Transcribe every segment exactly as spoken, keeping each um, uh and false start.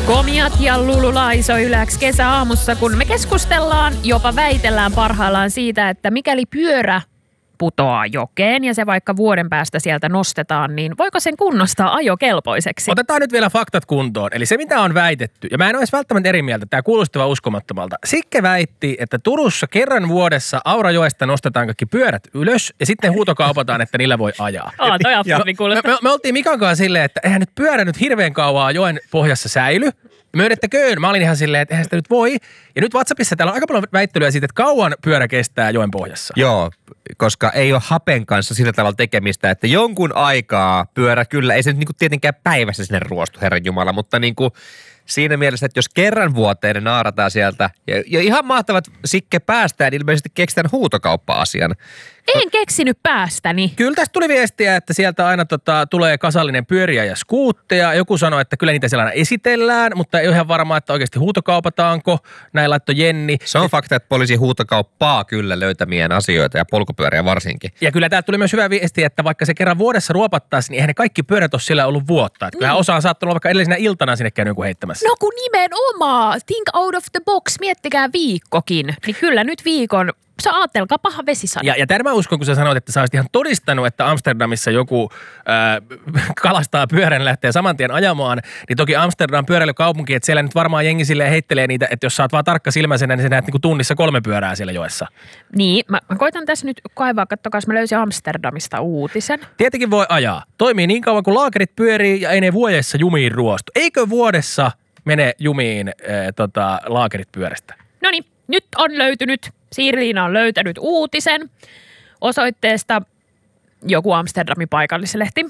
Komiat ja Lulu Laiso Yläks kesäaamussa, kun me keskustellaan, jopa väitellään parhaillaan siitä, että mikäli pyörä putoaa jokeen ja se vaikka vuoden päästä sieltä nostetaan, niin voiko sen kunnostaa ajokelpoiseksi? Otetaan nyt vielä faktat kuntoon. Eli se, mitä on väitetty, ja mä en ole edes välttämättä eri mieltä, tämä kuulostaa uskomattomalta. Sikke väitti, että Turussa kerran vuodessa Aurajoesta nostetaan kaikki pyörät ylös ja sitten huutokaupataan, että niillä voi ajaa. Oh, toi absurdi kuulostaa. Me, me, me oltiin Mikan kanssa silleen, että eihän nyt pyörä nyt hirveän kauaa joen pohjassa säily. Myönnettäköön. Mä olin ihan silleen, että eihän sitä nyt voi. Ja nyt WhatsAppissa täällä on aika paljon väittelyä siitä, että kauan pyörä kestää joen pohjassa. Joo, koska ei ole hapen kanssa sillä tavalla tekemistä, että jonkun aikaa pyörä kyllä, ei se nyt niinku tietenkään päivässä sinne ruostu, Herran Jumala, mutta niinku siinä mielessä, että jos kerran vuoteen ne naarataan sieltä, ja, ja ihan mahtavat Sikke päästään, niin ilmeisesti keksitään huutokauppa-asian. En keksinyt päästäni. Kyllä tästä tuli viestiä, että sieltä aina tota, tulee kasallinen pyöriä ja skuutteja. Joku sanoi, että kyllä niitä siellä aina esitellään, mutta ei ole ihan varmaa, että oikeasti huutokaupataanko. Näin laittoi Jenni. Se on fakta, että poliisi huutokauppaa kyllä löytämien asioita ja polkupyöriä varsinkin. Ja kyllä täältä tuli myös hyvä viesti, että vaikka se kerran vuodessa ruopattaisiin, niin eihän ne kaikki pyörät ole siellä ollut vuotta. Että kyllähän osa on saattanut olla vaikka edellisenä iltana sinne käynyt joku heittämässä. No kun nimenomaan. Think out of the box. Miettikää viikkokin. Niin kyllä nyt viikon. Sä ajattelkaa paha vesisade. Ja, ja tämän mä uskon, kun sä sanoit, että sä olisit ihan todistanut, että Amsterdamissa joku äh, kalastaa pyörän lähtee saman tien ajamaan, niin toki Amsterdam pyöräilykaupunki, että siellä nyt varmaan jengi silleen heittelee niitä, että jos sä oot vaan tarkka silmäisenä, niin sä näet niinku tunnissa kolme pyörää siellä joessa. Niin, mä, mä koitan tässä nyt kaivaa, kattokas, mä löysin Amsterdamista uutisen. Tietenkin voi ajaa. Toimii niin kauan, kun laakerit pyörii ja ei ne vuodessa jumiin ruostu. Eikö vuodessa mene jumiin äh, tota, laakerit pyörästä? No niin, nyt on löytynyt. Siiri-Liina on löytänyt uutisen osoitteesta joku Amsterdamin paikallislehti.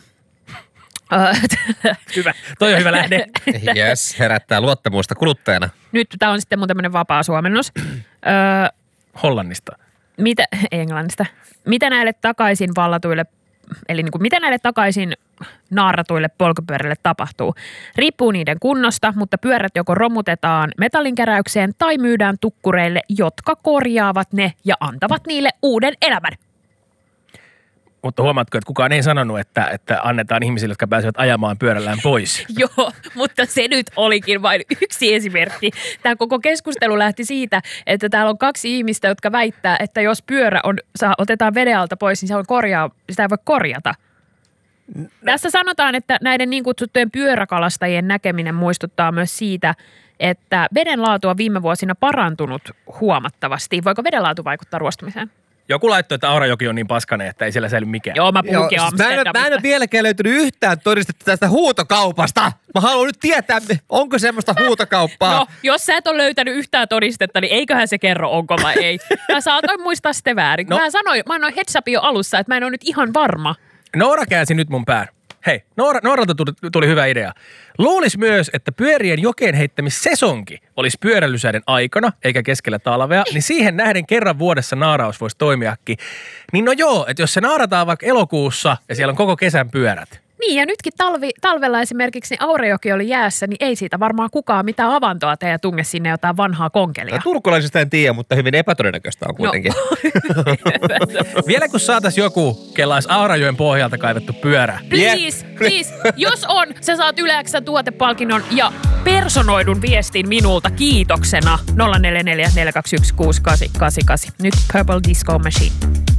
Hyvä, toi on hyvä lähde. Yes, herättää luottamusta kuluttajana. Nyt tämä on sitten mun tämmöinen vapaa suomennos. Öö, Hollannista. mitä, Englannista. Mitä näille takaisin vallatuille, eli niin kuin mitä näille takaisin naarratuille polkupyörille tapahtuu? Riippuu niiden kunnosta, mutta pyörät joko romutetaan metallinkeräykseen tai myydään tukkureille, jotka korjaavat ne ja antavat niille uuden elämän. Mutta huomaatko, että kukaan ei sanonut, että, että annetaan ihmisille, jotka pääsevät ajamaan pyörällään pois. Joo, mutta se nyt olikin vain yksi esimerkki. Tämä koko keskustelu lähti siitä, että täällä on kaksi ihmistä, jotka väittää, että jos pyörä on, saa, otetaan veden alta pois, niin se on korjaa, sitä ei voi korjata. No. Tässä sanotaan, että näiden niin kutsuttujen pyöräkalastajien näkeminen muistuttaa myös siitä, että veden laatu on viime vuosina parantunut huomattavasti. Voiko veden laatu vaikuttaa ruostumiseen? Joku laittoi, että Aurajoki on niin paskainen, että ei siellä säily mikään. Joo, mä puhunkin Joo, Amsterdamista. Mä en, mä en ole vieläkään löytynyt yhtään todistetta tästä huutokaupasta. Mä haluan nyt tietää, onko semmoista huutokauppaa. No, jos sä et ole löytänyt yhtään todistetta, niin eiköhän se kerro, onko vai ei. Mä saatoin muistaa sitten väärin. No. Mä sanoin, mä annoin heads upin jo alussa, että mä en ole nyt ihan varma. Noora käänsi nyt mun pään. Hei, Noora, Nooralta tuli, tuli hyvä idea. Luulisi myös, että pyörien jokeen heittämissesonki olisi pyöräilysäiden aikana, eikä keskellä talvea, niin siihen nähden kerran vuodessa naaraus voisi toimiakin. Niin no joo, että jos se naarataan vaikka elokuussa ja siellä on koko kesän pyörät. Niin, ja nytkin talvi, talvella esimerkiksi niin Aurajoki oli jäässä, niin ei siitä varmaan kukaan mitään avantoa tee ja tunge sinne jotain vanhaa konkelia. Turkulaisista en tiedä, mutta hyvin epätodennäköistä on kuitenkin. No. Vielä kun saatais joku, kella olisi Aurajoen pohjalta kaivettu pyörä. Please, please. Jos on, sä saat Yläksän tuotepalkinnon ja personoidun viestin minulta kiitoksena nolla neljä neljä neljä kaksi yksi kuusi kahdeksan kahdeksan kahdeksan. Nyt Purple Disco Machine.